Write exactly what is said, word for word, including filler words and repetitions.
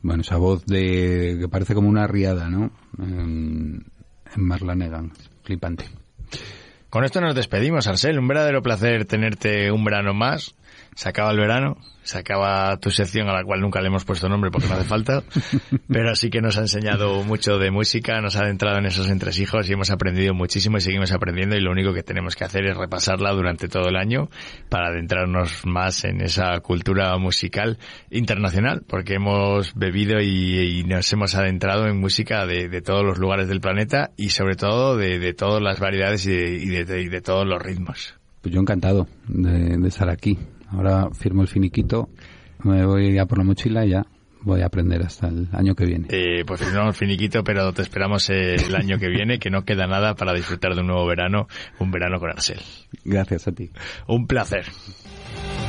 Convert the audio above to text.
Bueno, esa voz de que parece como una riada, ¿no? En, en Marlanegan, flipante. Con esto nos despedimos, Arcel. Un verdadero placer tenerte un verano más. Se acaba el verano, se acaba tu sección a la cual nunca le hemos puesto nombre porque no hace falta, pero sí que nos ha enseñado mucho de música, nos ha adentrado en esos entresijos y hemos aprendido muchísimo y seguimos aprendiendo, y lo único que tenemos que hacer es repasarla durante todo el año para adentrarnos más en esa cultura musical internacional, porque hemos bebido y, y nos hemos adentrado en música de, de todos los lugares del planeta y sobre todo de, de todas las variedades y de, y de, de, y de todos los ritmos. Pues yo encantado de, de estar aquí. Ahora firmo el finiquito, me voy a por la mochila y ya voy a aprender hasta el año que viene. Eh, pues firmamos el finiquito, pero te esperamos eh, el año que viene, que no queda nada para disfrutar de un nuevo verano, un verano con Arcel. Gracias a ti. Un placer.